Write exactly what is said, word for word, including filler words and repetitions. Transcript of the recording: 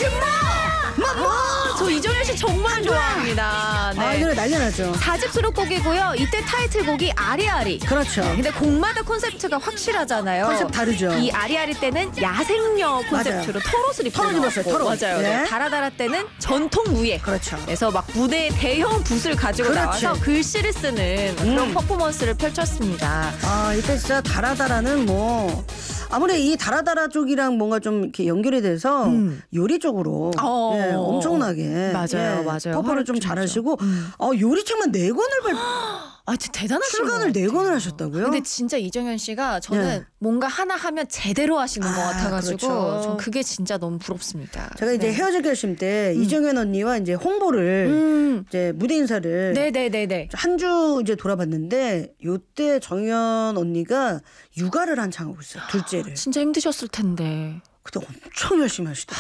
마! 마! 저 이정현 씨 정말 좋아합니다. 네. 아, 이 노래 난리 나죠. 사 집 수록곡이고요. 이때 타이틀곡이 아리아리. 그렇죠. 근데 곡마다 콘셉트가 확실하잖아요. 컨셉 다르죠. 이 아리아리 때는 야생녀 콘셉트로 털옷을 입고 털옷 입었어요, 나왔고. 털옷. 맞아요. 네. 네. 다라다라 때는 전통 무예. 그렇죠. 그래서 막 무대에 대형 붓을 가지고 그렇지. 나와서 글씨를 쓰는 그런 음. 퍼포먼스를 펼쳤습니다. 아, 이때 진짜 다라다라는 뭐 아무래도 이 다라다라 쪽이랑 뭔가 좀 이렇게 연결이 돼서 음. 요리 쪽으로 어. 예, 엄청나게 맞아요, 예, 맞아요. 퍼포를 좀 활약 잘하시고 음. 어, 요리책만 네 권을 발 아, 진짜 대단하신 출간을 것 네 같아요. 권을 하셨다고요? 근데 진짜 이정현 씨가 저는 네. 뭔가 하나 하면 제대로 하시는 아, 것 같아가지고 그렇죠. 전 그게 진짜 너무 부럽습니다. 제가 이제 네. 헤어질 결심 때 이정현 언니와 이제 홍보를 음. 이제 무대 인사를 네네네네. 한 주 이제 돌아봤는데 요때 정연 언니가 육아를 한창 하고 있어요. 둘째를. 진짜 힘드셨을 텐데. 그때 엄청 열심히 하시더라고요.